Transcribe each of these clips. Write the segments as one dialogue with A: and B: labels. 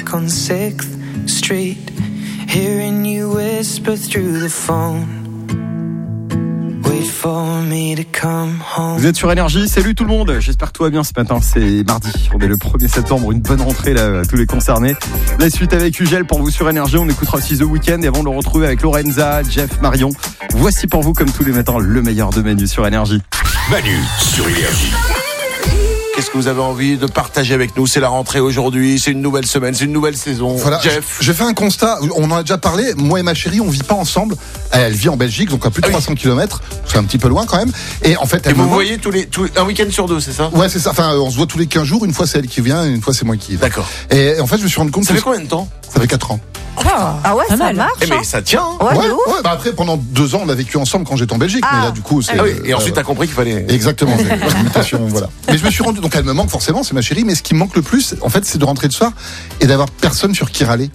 A: back on 6th Street, hearing you whisper through the phone. Wait for me to come home.
B: Vous êtes sur Énergie, salut tout le monde. J'espère que tout va bien ce matin, c'est mardi. On est le 1er septembre, une bonne rentrée là, à tous les concernés. La suite avec Ugel pour vous sur Énergie. On écoutera aussi The Weeknd et avant de le retrouver avec Lorenza, Jeff, Marion. Voici pour vous, comme tous les matins, le meilleur de Manu sur Énergie.
C: Manu sur Énergie. Qu'est-ce que vous avez envie de partager avec nous? C'est la rentrée aujourd'hui, c'est une nouvelle semaine, c'est une nouvelle saison.
D: Voilà,
C: Jeff.
D: je fais un constat, on en a déjà parlé, moi et ma chérie, on vit pas ensemble. Elle vit en Belgique, donc à plus de 300 km, c'est un petit peu loin quand même. Et en fait,
C: et vous voyez un week-end sur deux, c'est ça?
D: Ouais, c'est ça. Enfin, on se voit tous les 15 jours, une fois c'est elle qui vient, une fois c'est moi qui vais.
C: D'accord.
D: Et en fait, je me suis rendu compte.
C: Ça fait combien de temps?
D: Ça fait 4 ans.
E: Ah ouais, ça marche.
C: Mais ça tient.
D: Ouais, bah après, pendant 2 ans, on a vécu ensemble quand j'étais en Belgique. Mais là, du coup, c'est.
C: Ah oui, et ensuite, t'as compris qu'il fallait.
D: Exactement, l'imitation, voilà. Mais je me suis rendu, donc elle me manque forcément, c'est ma chérie, mais ce qui me manque le plus, en fait, c'est de rentrer le soir et d'avoir personne sur qui râler.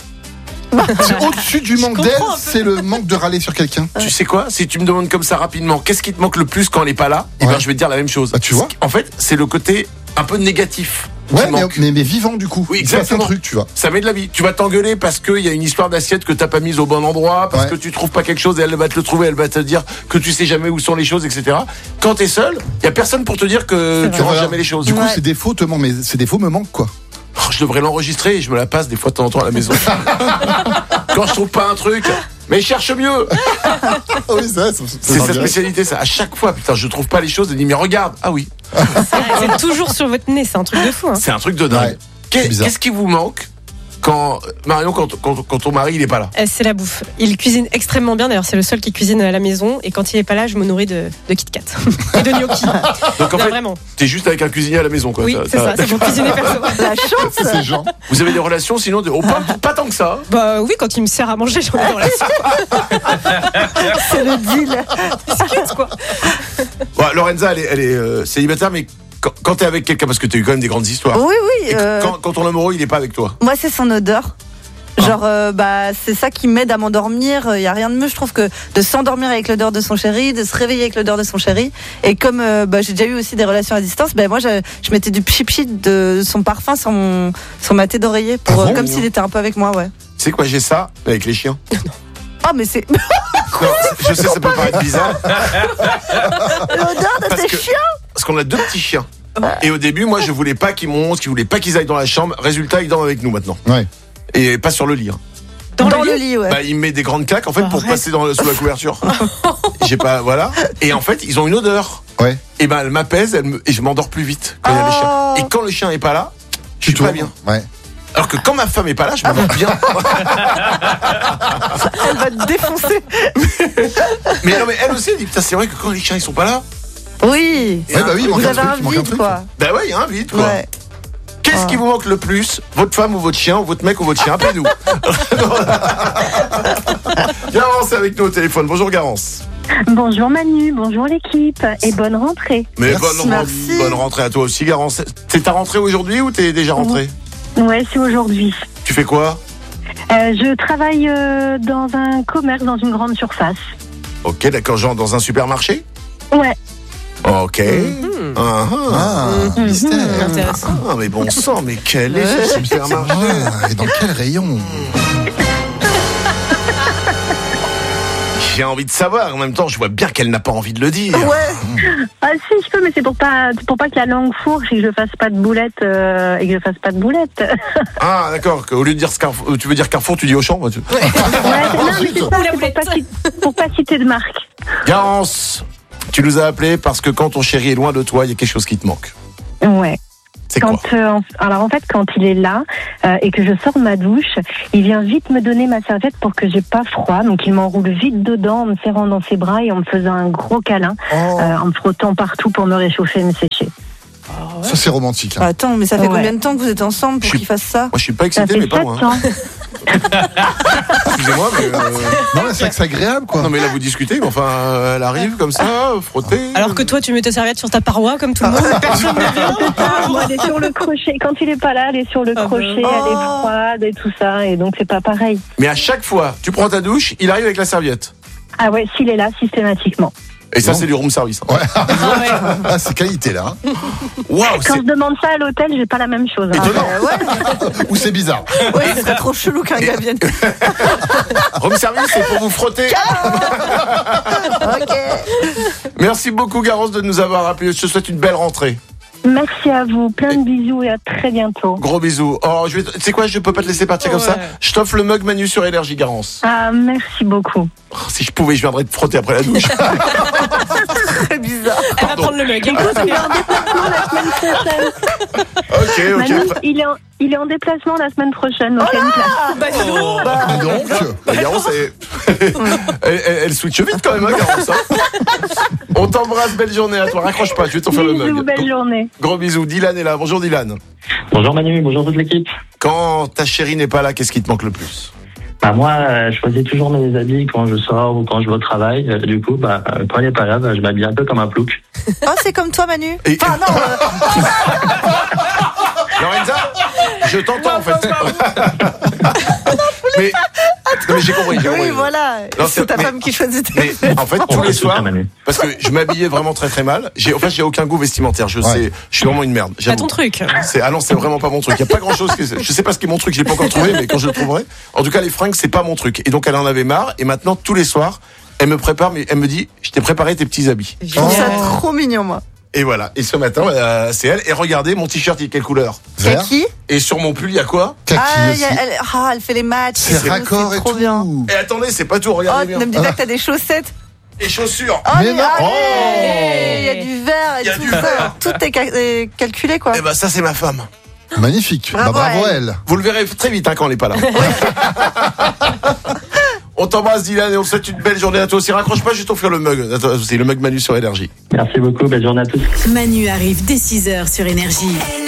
D: C'est au-dessus du manque d'aide, c'est le manque de râler sur quelqu'un.
C: Tu sais quoi? Si tu me demandes comme ça rapidement, qu'est-ce qui te manque le plus quand elle est pas là? Eh ben, je vais te dire la même chose.
D: Bah, tu vois?
C: En fait, c'est le côté un peu négatif.
D: Ouais, mais vivant du coup.
C: Oui,
D: c'est
C: exactement.
D: un truc, tu vois.
C: Ça met de la vie. Tu vas t'engueuler parce qu'il y a une histoire d'assiette que t'as pas mise au bon endroit, parce que tu trouves pas quelque chose et elle va te le trouver, elle va te dire que tu sais jamais où sont les choses, etc. Quand t'es seul, y a personne pour te dire que tu ranges jamais les choses.
D: Du coup, ces défauts me manquent, quoi.
C: Oh, je devrais l'enregistrer et je me la passe des fois de temps en temps à la maison. Quand je trouve pas un truc, mais cherche mieux.
D: Oui,
C: c'est sa spécialité, ça. À chaque fois, putain, je trouve pas les choses, elle dit mais regarde. Ah oui.
E: C'est toujours sur votre nez, c'est un truc de fou. Hein.
C: C'est un truc de dingue.
D: Ouais,
C: Qu'est-ce qui vous manque quand Marion, quand ton mari il est pas là?
E: C'est la bouffe. Il cuisine extrêmement bien. D'ailleurs, c'est le seul qui cuisine à la maison. Et quand il est pas là, je me nourris de Kit Kat et de gnocchi.
C: Donc en fait,
E: vraiment.
C: T'es juste avec un cuisinier à la maison, quoi.
E: Oui, c'est ça. C'est pour cuisiner perso.
F: La chance.
D: C'est ces gens.
C: Vous avez des relations sinon pas tant que ça.
E: Bah oui, quand il me sert à manger, j'en ai dans la soupe.
F: C'est le deal.
E: Discute, quoi.
C: Ouais, Lorenza, elle est célibataire, mais quand t'es avec quelqu'un, parce que t'as eu quand même des grandes histoires.
F: Oui.
C: Et quand ton amoureux il est pas avec toi.
F: Moi, c'est son odeur. Genre, c'est ça qui m'aide à m'endormir. Il y a rien de mieux, je trouve, que de s'endormir avec l'odeur de son chéri, de se réveiller avec l'odeur de son chéri. Et comme j'ai déjà eu aussi des relations à distance, moi, je mettais du pchipchi de son parfum sur ma tête d'oreiller, comme s'il était un peu avec moi, ouais.
C: Tu sais quoi, j'ai ça avec les chiens.
F: Ah, mais c'est
C: Non, je sais, ça peut paraître bizarre.
F: l'odeur de tes chiens.
C: Parce qu'on a 2 petits chiens. Et au début, moi, je voulais pas qu'ils montent, je voulais pas qu'ils aillent dans la chambre. Résultat, ils dorment avec nous maintenant.
D: Ouais.
C: Et pas sur le lit. Hein.
F: Dans le lit, ouais.
C: Bah, il me met des grandes claques en fait pour passer sous la couverture. J'ai pas, voilà. Et en fait, ils ont une odeur.
D: Ouais.
C: Et ben, elle m'apaise, et je m'endors plus vite quand il y a les chiens. Et quand le chien est pas là, je suis pas bien.
D: Ouais.
C: Alors que quand ma femme est pas là, je m'endors bien.
F: Elle va te défoncer.
C: Mais non, mais elle aussi, elle dit putain, c'est vrai que quand les chiens ils sont pas là.
F: Oui.
D: Ouais, bah oui, il manque
F: Vous
D: un
F: avez
D: truc,
F: un
D: il manque un
F: vide,
D: truc.
F: quoi.
C: Bah ouais, il y a un vide quoi.
F: Ouais.
C: Qu'est-ce qui vous manque le plus? Votre femme ou votre chien, ou votre mec ou votre chien? Appelez-nous. Garance est avec nous au téléphone. Bonjour Garance.
G: Bonjour Manu, bonjour l'équipe et bonne rentrée.
C: Mais
F: Merci.
C: bonne rentrée à toi aussi Garance. C'est ta rentrée aujourd'hui ou t'es déjà rentrée?
G: Ouais, c'est aujourd'hui.
C: Tu fais quoi?
G: Je travaille dans un commerce, dans une grande surface.
C: Ok, d'accord, genre dans un supermarché?
G: Ouais.
C: Ok.
D: Mystère.
E: Intéressant.
C: Ah, mais bon sang, mais quel est ce supermarché?
D: Et dans quel rayon?
C: J'ai envie de savoir. En même temps, je vois bien qu'elle n'a pas envie de le dire.
F: Ouais.
G: Ah si, je peux, mais c'est pour pas que la langue fourche et que je fasse pas de boulettes et que je fasse pas de boulettes.
C: Ah, d'accord. Au lieu de dire Carrefour, tu veux dire Carrefour, tu dis Auchan.
G: Ouais, non, mais c'est pour pas citer de marque.
C: Garance, tu nous as appelé parce que quand ton chéri est loin de toi, il y a quelque chose qui te manque.
G: Ouais.
C: C'est quoi?
G: Alors en fait, quand il est là et que je sors de ma douche, il vient vite me donner ma serviette pour que j'ai pas froid. Donc il m'enroule vite dedans en me serrant dans ses bras et en me faisant un gros câlin, en me frottant partout pour me réchauffer et me sécher.
D: Ça, c'est romantique.
F: Bah, attends, mais ça fait combien de temps que vous êtes ensemble pour qu'il fasse ça?
C: Moi, je suis pas
G: Ça
C: excité,
G: fait
C: mais pas
G: 7
C: moi.
G: ans.
C: Excusez-moi, mais.
D: Non, mais c'est vrai que c'est agréable, quoi.
C: Non, mais là, vous discutez, mais enfin, elle arrive comme ça, frotter.
E: Alors que toi, tu mets ta serviette sur ta paroi comme tout le monde. Personne ne vient.
G: Moi, elle est sur le crochet. Quand il est pas là, elle est sur le crochet, elle est froide et tout ça, et donc c'est pas pareil.
C: Mais à chaque fois, tu prends ta douche, il arrive avec la serviette.
G: Ah ouais, s'il est là, systématiquement.
C: Et ça, c'est du room service.
D: Ouais. Ah, c'est qualité là.
C: Waouh,
G: Quand je demande ça à l'hôtel, j'ai pas la même chose.
D: Ou c'est bizarre.
F: Oui, ce serait trop chelou qu'un gars vienne.
C: room service, c'est pour vous frotter.
F: Ok.
C: Merci beaucoup, Garance, de nous avoir appelé. Je te souhaite une belle rentrée.
G: Merci à vous, plein de bisous et à très bientôt.
C: Gros bisous. Oh, tu sais quoi, je peux pas te laisser partir comme ça. Je t'offre le mug Manu sur Énergie, Garance.
G: Ah, merci beaucoup.
C: Oh, si je pouvais, je viendrais te frotter après la douche.
F: Très bizarre.
E: Elle va prendre le mug.
G: Écoute, il est en déplacement la semaine prochaine.
C: Ok.
G: Manu, il est en déplacement la semaine prochaine, donc il y a une place.
E: Bah, dis donc.
D: Mais donc,
C: Garance, elle switch vite quand même, hein, Garance. On t'embrasse, belle journée à toi. Raccroche pas, je vais t'en faire le
G: Bisous,
C: mug.
G: belle journée.
C: Gros bisous. Dylan est là. Bonjour, Dylan.
H: Bonjour Manu, bonjour toute l'équipe.
C: Quand ta chérie n'est pas là, qu'est-ce qui te manque le plus?
H: Moi, je choisis toujours mes habits quand je sors ou quand je vais au travail. Du coup, quand il n'est pas là, je m'habille un peu comme un plouc.
F: Oh, c'est comme toi, Manu.
C: Et-
F: Enfin, non.
C: Lorenza, je t'entends en fait. mais j'ai compris.
F: Oui, voilà.
C: Non,
F: c'est ta femme qui choisit tes
C: Mais en fait, tous les soirs,
H: Manu.
C: parce que je m'habillais vraiment très très mal. J'ai aucun goût vestimentaire. Je suis vraiment une merde.
E: Pas
C: J'avoue.
E: ton truc.
C: C'est vraiment pas mon truc. Il y a pas grand chose je sais pas ce qui est mon truc, je l'ai pas encore trouvé, mais quand je le trouverai. En tout cas, les fringues, c'est pas mon truc. Et donc, elle en avait marre. Et maintenant, tous les soirs, elle me prépare, mais elle me dit, je t'ai préparé tes petits habits.
F: Je trouve ça trop mignon, moi.
C: Et voilà. Et ce matin, c'est elle. Et regardez, mon t-shirt, il est quelle couleur?
D: Vert.
F: Kaki.
C: Et sur mon pull, il y a quoi?
D: Kaki aussi.
F: Elle fait les matchs.
D: C'est raccord et
F: trop
D: tout.
F: bien.
C: Et attendez, c'est pas tout,
F: Oh,
C: regardez
F: ne
C: bien.
F: me dis pas que t'as des chaussettes.
C: Et chaussures.
F: Oh,
D: Mais non.
F: allez, il y a du vert
C: Il y
F: et
C: a
F: tout
C: du
F: ça.
C: vert.
F: Tout est calculé, quoi.
C: Eh ben, ça, c'est ma femme.
D: Magnifique.
F: Bravo,
D: Bravo elle.
C: Vous le verrez très vite, quand elle n'est pas là. On t'embrasse, Dylan, et on te souhaite une belle journée à toi aussi. Raccroche pas, je vais t'offrir le mug. Attends, c'est le mug Manu sur Énergie.
H: Merci beaucoup, belle journée à tous.
I: Manu arrive dès 6h sur Énergie.